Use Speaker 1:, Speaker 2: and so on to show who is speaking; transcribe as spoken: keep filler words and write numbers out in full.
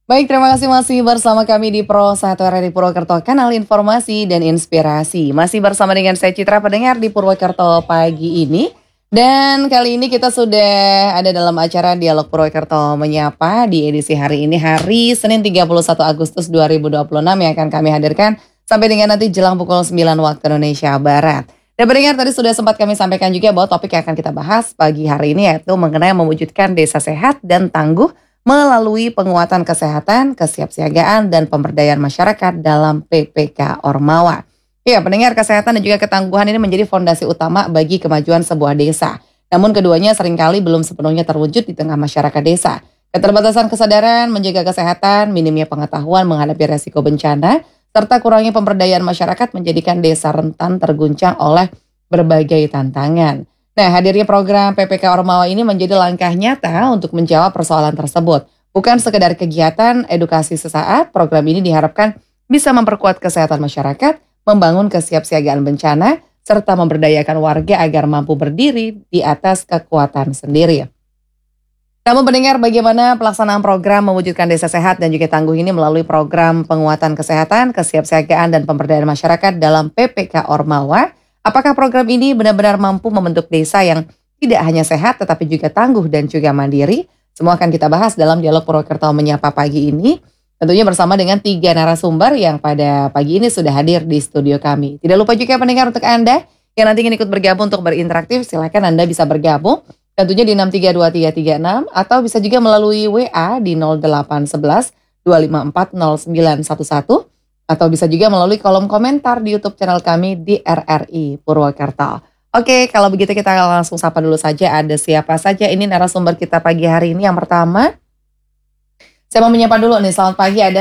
Speaker 1: Baik, terima kasih masih bersama kami di Pro satu R R I Purwokerto, kanal informasi dan inspirasi. Masih bersama dengan saya Citra, pendengar di Purwokerto pagi ini. Dan kali ini kita sudah ada dalam acara Dialog Purwokerto Menyapa di edisi hari ini, hari Senin tiga puluh satu Agustus dua ribu dua puluh enam yang akan kami hadirkan sampai dengan nanti jelang pukul sembilan waktu Indonesia Barat. Dan pendengar, tadi sudah sempat kami sampaikan juga bahwa topik yang akan kita bahas pagi hari ini yaitu mengenai mewujudkan desa sehat dan tangguh melalui penguatan kesehatan, kesiapsiagaan, dan pemberdayaan masyarakat dalam P P K Ormawa. Ya, pendengar, kesehatan dan juga ketangguhan ini menjadi fondasi utama bagi kemajuan sebuah desa. Namun keduanya seringkali belum sepenuhnya terwujud di tengah masyarakat desa. Keterbatasan kesadaran menjaga kesehatan, minimnya pengetahuan menghadapi resiko bencana, serta kurangnya pemberdayaan masyarakat menjadikan desa rentan terguncang oleh berbagai tantangan. Nah, hadirnya program P P K Ormawa ini menjadi langkah nyata untuk menjawab persoalan tersebut. Bukan sekedar kegiatan edukasi sesaat, program ini diharapkan bisa memperkuat kesehatan masyarakat, membangun kesiapsiagaan bencana, serta memberdayakan warga agar mampu berdiri di atas kekuatan sendiri. Namun pendengar, bagaimana pelaksanaan program mewujudkan desa sehat dan juga tangguh ini melalui program penguatan kesehatan, kesiapsiagaan, dan pemberdayaan masyarakat dalam P P K Ormawa? Apakah program ini benar-benar mampu membentuk desa yang tidak hanya sehat tetapi juga tangguh dan juga mandiri? Semua akan kita bahas dalam Dialog Purwokerto Menyapa pagi ini. Tentunya bersama dengan tiga narasumber yang pada pagi ini sudah hadir di studio kami. Tidak lupa juga pendengar, untuk Anda yang nanti ingin ikut bergabung untuk berinteraktif, silakan Anda bisa bergabung tentunya di enam tiga dua tiga tiga enam atau bisa juga melalui W A di nol delapan satu satu dua lima empat nol sembilan satu satu. Atau bisa juga melalui kolom komentar di YouTube channel kami di R R I Purwokerto. Oke, kalau begitu kita langsung sapa dulu saja ada siapa saja ini narasumber kita pagi hari ini. Yang pertama, saya mau menyapa dulu nih, selamat pagi, ada